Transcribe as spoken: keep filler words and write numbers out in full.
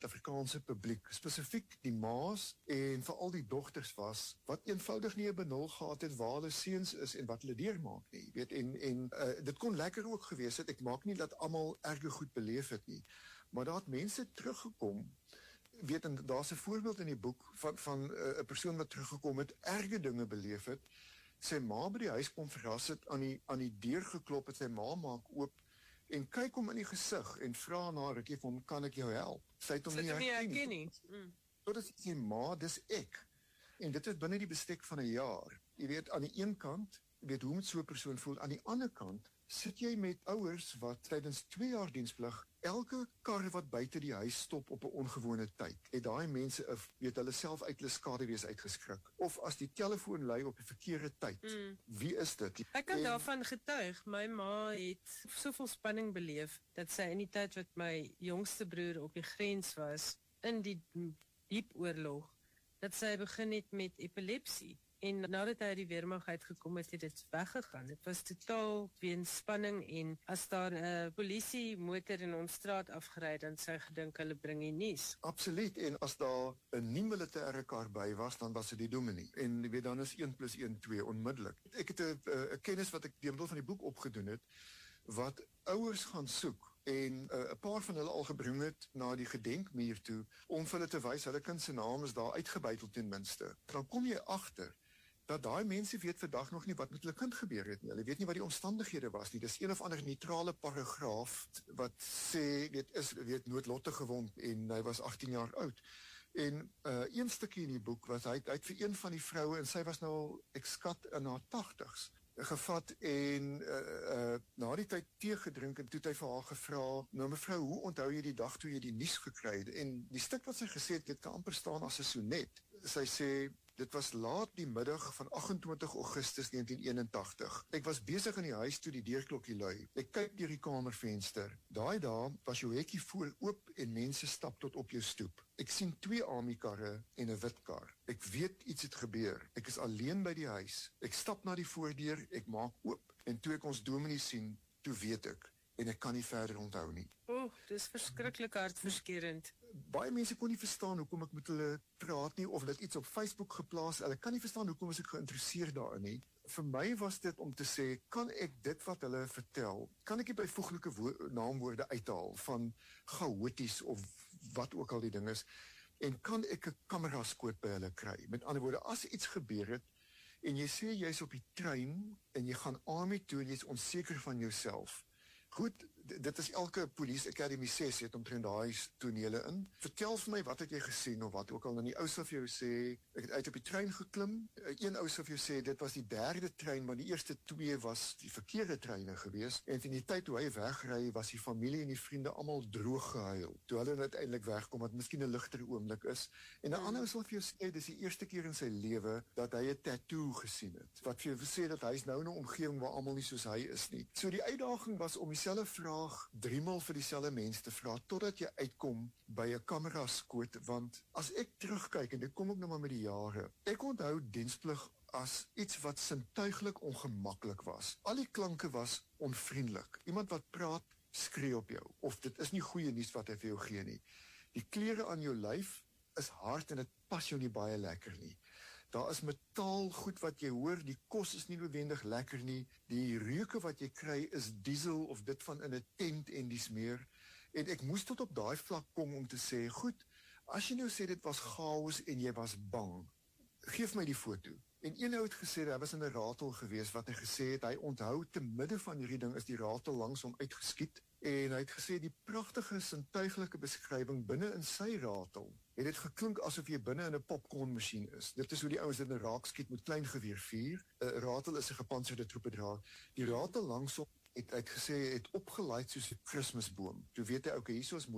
Suid-Afrikaanse publiek, spesifiek die ma's en veral die dogters was, wat eenvoudig nie 'n benul gehad het waar hulle seuns is en wat hulle deurmaak nie. Jy weet, en, en uh, dit kon lekker ook gewees het, ek maak nie dat almal erge goed beleef het nie, maar daar het mense teruggekom, weet, en daar's 'n voorbeeld in die boek van, van uh, 'n persoon wat teruggekom het, erge dinge beleef het, sy ma by die huis kom verras het, aan die, aan die deur geklop het, sy ma maak oop, en kyk hom in die gesig, en vra na rukkie vir hom, kan ek jou help? Sy het hom nie herken nie. Mm. Totdat sy sê, ma, dis ek. En dit is binne die bestek van 'n jaar. Jy weet, aan die een kant, jy weet hoe moet so 'n persoon voel, aan die ander kant, sit jy met ouers wat tydens twee jaar diensplig elke kar wat buite die huis stop op 'n ongewone tyd, het daai mense, weet hulle self uit hulle skaduwees uitgeskrik. Of as die telefoon lui op die verkeerde tyd, mm. wie is dit? Ek kan en, daarvan getuig, my ma het soveel spanning beleef, dat sy in die tyd wat my jongste broer op die grens was, in die diep oorlog, dat sy begin het met epilepsie. En nadat hy uit die weermag uitgekom het, het dit weggegaan. Het was totaal weens spanning en as daar 'n uh, polisie motor in ons straat afgery, dan sy gedink hulle bring die nuus. Absoluut, en as daar 'n nie-militêre kar by was, dan was dit die dominee. En jy weet, dan is een plus een twee onmiddellik. Ek het 'n uh, kennis wat ek deur middel van die boek opgedoen het, wat ouers gaan soek en 'n uh, paar van hulle al gebring het na die gedenkmuur toe om vir hulle te wys hulle kind se naam is daar uitgebuitel ten minste. Dan kom jy agter dat daai mense weet vandag nog nie wat met hulle kind gebeur het nie. Hulle weet nie wat die omstandighede was nie. Dis een of ander neutrale paragraaf wat sê, weet, is weet noodlottig gewond en hy was agttien jaar oud. En uh, een stukkie in die boek was hy, hy het vir een van die vroue, en sy was nou al, ek skat, in haar tagtigs, gevat en uh, uh, na die tyd tee gedrink en toe het hy vir haar gevra, nou mevrou, hoe onthou jy die dag toe jy die nuus gekry het? En die stuk wat sy gesê het, dit kan amper staan as 'n sonnet. Sy sê, dit was laat die middag van agt en twintig Augustus negentien eenentagtig. Ek was besig in die huis toe die deurklokkie lui. Ek kyk deur die kamervenster. Daai dae was jou hekkie voor oop en mense stap tot op jou stoep. Ek sien twee army-karre en 'n wit kar. Ek weet iets het gebeur. Ek is alleen by die huis. Ek stap na die voordeur, ek maak oop. En toe ek ons dominee sien, toe weet ek. En ek kan nie verder onthou nie. O, oh, dis verskriklik hartverskeurend. Baie mense kon nie verstaan hoekom ek met hulle praat nie, of dit iets op Facebook geplaas, hulle kan nie verstaan hoekom is ek geïnteresseerd daarin nie. Vir my was dit om te sê, kan ek dit wat hulle vertel, kan ek die byvoeglike naamwoorde uithaal, van chaoties, of wat ook al die ding is, en kan ek 'n kameraskoot by hulle kry? Met ander woorde, as iets gebeur het, en jy sê jy is op die trein, en jy gaan army toe, en jy is onseker van jouself, goed, dit is elke Police Academy ses het omtrent daai tonele in. Vertel vir my, wat het jy gesien, of wat ook al, en die ou sal vir jou sê, ek het uit op die trein geklim, een ou sal vir jou sê, dit was die derde trein, maar die eerste twee was die verkeerde treine gewees, en in die tyd toe hy wegry, was die familie en die vriende allemaal droog gehuil, toe hulle uiteindelik wegkom, wat miskien 'n ligtere oomblik is, en 'n hmm. ander ou sal vir jou sê, dis die eerste keer in sy lewe, dat hy 'n tattoo gesien het, wat vir jou sê, dat hy is nou in 'n omgewing waar almal nie soos hy is nie. So die uitdaging was om dieselfde vraag driemaal vir dieselfde mens te vra, totdat jy uitkom by 'n kameraskoot, want as ek terugkyk, en dit kom ook nou maar met die jare, ek onthou diensplig as iets wat sintuiglik ongemaklik was. Al die klanke was onvriendelik. Iemand wat praat, skree op jou, of dit is nie goeie nuus wat hy vir jou gee nie. Die klere aan jou lyf is hard en dit pas jou nie baie lekker nie. Daar is metaal goed wat jy hoor, die kos is nie noodwendig lekker nie, die reuke wat jy kry is diesel of dit van in 'n tent en dies meer, en ek moes tot op daai vlak kom om te sê, goed, as jy nou sê dit was chaos en jy was bang, geef my die foto. En een ou het gesê, hy was in 'n ratel gewees, wat hy gesê het, hy onthou, te midde van hierdie ding is die ratel langs hom uitgeskiet, en hy het gesê, die prachtige sintuiglike beskrywing binne in sy ratel, het het geklink asof jy binne in 'n popcornmasjien is. Dit is hoe die ouens dit in 'n raak skiet met klein geweer vuur. 'n Ratel is 'n gepantserde troepedraad. Die ratel langs hom het, het gesê, het opgelaai soos 'n Kersboom. Toe weet hy, okay, hier is